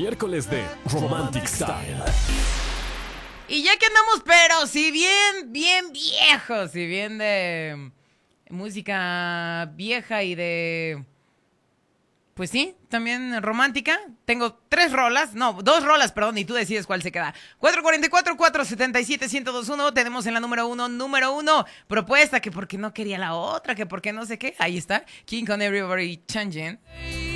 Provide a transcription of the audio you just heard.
miércoles de Romantic Style. Y ya que andamos, pero si bien viejos, si bien de música vieja y de... Pues sí, también romántica. Tengo 2 rolas, perdón, y tú decides cuál se queda. 444-477-1021. Tenemos en la número uno, propuesta, que porque no quería la otra, que porque no sé qué. Ahí está, King con Everybody Changing.